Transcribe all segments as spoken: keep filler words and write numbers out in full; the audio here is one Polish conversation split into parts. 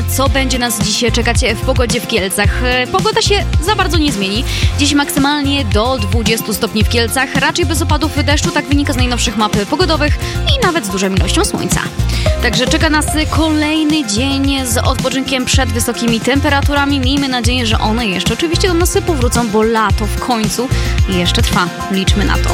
co będzie nas dziś czekać w pogodzie w Kielcach. Pogoda się za bardzo nie zmieni. Dziś maksymalnie do dwudziestu stopni w Kielcach, raczej bez opadów deszczu, tak wynika z najnowszych map pogodowych i nawet z dużą ilością słońca. Także czeka nas kolejny dzień z odpoczynkiem przed wysokimi temperaturami. Miejmy nadzieję, że one jeszcze oczywiście do nas powrócą, bo lato w końcu jeszcze trwa. Liczmy na to.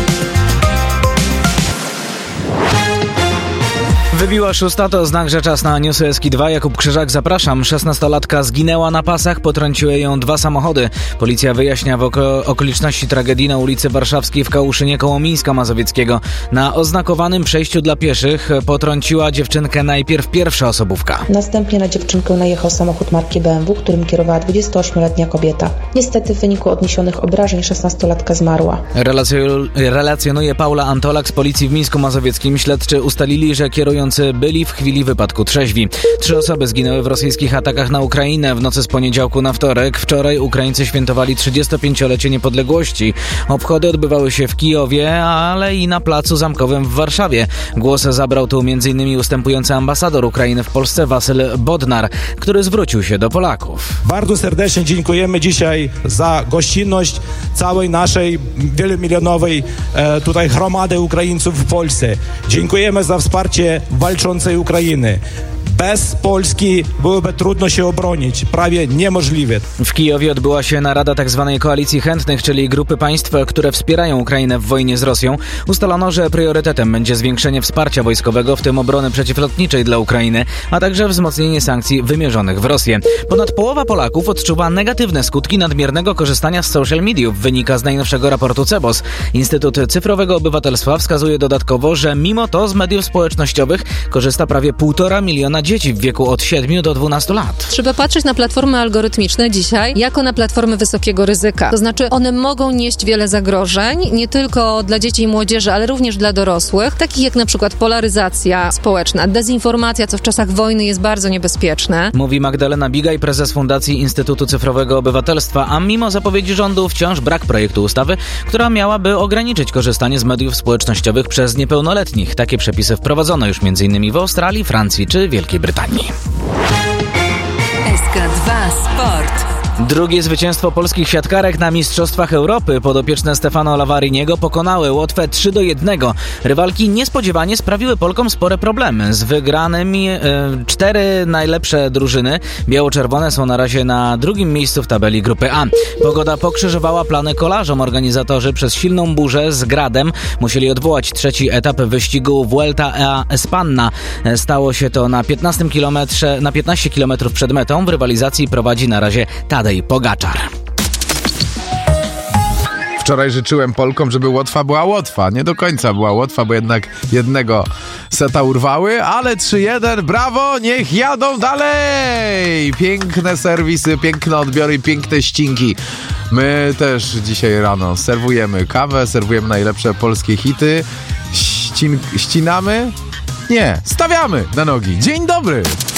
Wybiła szósta, to znak, że czas na Newsy Eski dwa. Jakub Krzyżak, zapraszam. szesnastolatka zginęła na pasach, potrąciły ją dwa samochody. Policja wyjaśnia w oko- okoliczności tragedii na ulicy Warszawskiej w Kałuszynie koło Mińska Mazowieckiego. Na oznakowanym przejściu dla pieszych potrąciła dziewczynkę najpierw pierwsza osobówka. Następnie na dziewczynkę najechał samochód marki B M W, którym kierowała dwudziestoośmioletnia kobieta. Niestety w wyniku odniesionych obrażeń szesnastolatka zmarła. Relacjo- relacjonuje Paula Antolak z policji w Mińsku Mazowieckim. Śledczy ustalili, że kierujący byli w chwili wypadku trzeźwi. Trzy osoby zginęły w rosyjskich atakach na Ukrainę w nocy z poniedziałku na wtorek. Wczoraj Ukraińcy świętowali trzydziestopięciolecie niepodległości. Obchody odbywały się w Kijowie, ale i na Placu Zamkowym w Warszawie. Głos zabrał tu między innymi ustępujący ambasador Ukrainy w Polsce Wasyl Bodnar, który zwrócił się do Polaków. Bardzo serdecznie dziękujemy dzisiaj za gościnność całej naszej wielomilionowej e, tutaj gromady Ukraińców w Polsce. Dziękujemy za wsparcie walczącej Ukrainy. Bez Polski byłoby trudno się obronić, prawie niemożliwe. W Kijowie odbyła się narada tzw. Koalicji Chętnych, czyli grupy państw, które wspierają Ukrainę w wojnie z Rosją. Ustalono, że priorytetem będzie zwiększenie wsparcia wojskowego, w tym obrony przeciwlotniczej dla Ukrainy, a także wzmocnienie sankcji wymierzonych w Rosję. Ponad połowa Polaków odczuwa negatywne skutki nadmiernego korzystania z social mediów, wynika z najnowszego raportu Cebos. Instytut Cyfrowego Obywatelstwa wskazuje dodatkowo, że mimo to z mediów społecznościowych korzysta prawie półtora miliona dzieci w wieku od siedmiu do dwunastu lat. Trzeba patrzeć na platformy algorytmiczne dzisiaj jako na platformy wysokiego ryzyka. To znaczy one mogą nieść wiele zagrożeń, nie tylko dla dzieci i młodzieży, ale również dla dorosłych, takich jak na przykład polaryzacja społeczna, dezinformacja, co w czasach wojny jest bardzo niebezpieczne. Mówi Magdalena Bigaj, prezes Fundacji Instytutu Cyfrowego Obywatelstwa, a mimo zapowiedzi rządu wciąż brak projektu ustawy, która miałaby ograniczyć korzystanie z mediów społecznościowych przez niepełnoletnich. Takie przepisy wprowadzono już między innymi w Australii, Francji czy Wielkiej Brytanii. S K dwa Sport. Drugie zwycięstwo polskich siatkarek na Mistrzostwach Europy. Podopieczne Stefano Lavariniego pokonały Łotwę trzy do jednego. Rywalki niespodziewanie sprawiły Polkom spore problemy. Z wygranymi e, cztery najlepsze drużyny biało-czerwone są na razie na drugim miejscu w tabeli grupy A. Pogoda pokrzyżowała plany kolarzom. Organizatorzy przez silną burzę z gradem musieli odwołać trzeci etap wyścigu Vuelta a Espanna. Stało się to na piętnastym kilometrze, na piętnaście kilometrów przed metą. W rywalizacji prowadzi na razie Tadej Pogaczar. Wczoraj życzyłem Polkom, żeby Łotwa była Łotwa. Nie do końca była Łotwa, bo jednak jednego seta urwały, ale trzy jeden, brawo, niech jadą dalej! Piękne serwisy, piękne odbiory i piękne ścinki. My też dzisiaj rano serwujemy kawę, serwujemy najlepsze polskie hity. Ścin- ścinamy? Nie, stawiamy na nogi. Dzień dobry!